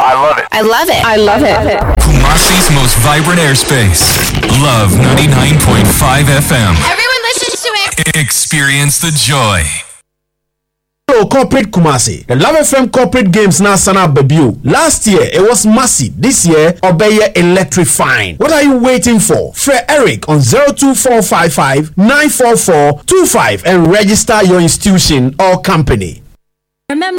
I love it. I love it. I love it. Kumasi's most vibrant airspace. Love 99.5 FM. Everyone listens to it. Experience the joy. Hello, Corporate Kumasi. The Love FM Corporate Games now sana debut. Last year, it was massive. This year, Obeye electrifying. What are you waiting for? Fred Eric on 02455 944 25 and register your institution or company. Remember